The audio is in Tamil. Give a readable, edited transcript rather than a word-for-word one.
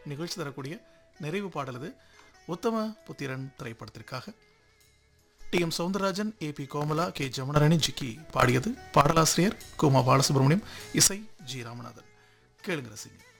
நிகழ்ச்சி தரக்கூடிய நிறைவு பாடல் இது. உத்தம புத்திரன் திரைப்படத்திற்காக டி.எம். சௌந்தரராஜன், ஏ.பி. கோமலா, கே. ஜமுனரணி, ஜிக்கி பாடியது. பாடலாசிரியர் குமா பாலசுப்ரமணியம், இசை ஜி. ராமநாதன். கேளுங்க ரசிங்க.